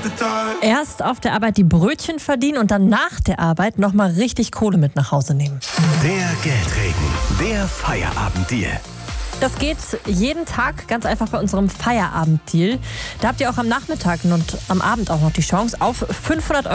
Erst auf der Arbeit die Brötchen verdienen und dann nach der Arbeit nochmal richtig Kohle mit nach Hause nehmen. Der Geldregen, der Feierabenddeal. Das geht jeden Tag ganz einfach bei unserem Feierabenddeal. Da habt ihr auch am Nachmittag und am Abend auch noch die Chance auf 500 €